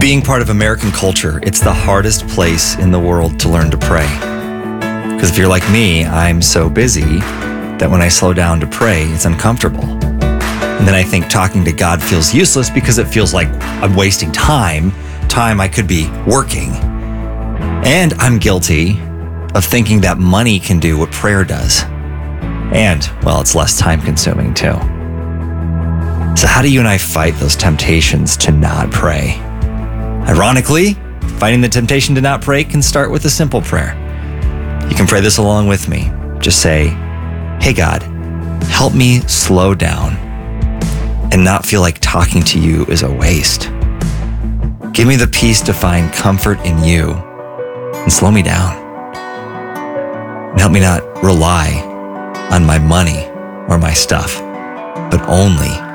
Being part of American culture, it's the hardest place in the world to learn to pray. Because if you're like me, I'm so busy that when I slow down to pray, it's uncomfortable. And then I think talking to God feels useless because it feels like I'm wasting time I could be working. And I'm guilty of thinking that money can do what prayer does. And, well, it's less time consuming too. So how do you and I fight those temptations to not pray? Ironically, fighting the temptation to not pray can start with a simple prayer. You can pray this along with me. Just say, "Hey God, help me slow down and not feel like talking to you is a waste. Give me the peace to find comfort in you and slow me down. And help me not rely on my money or my stuff, but only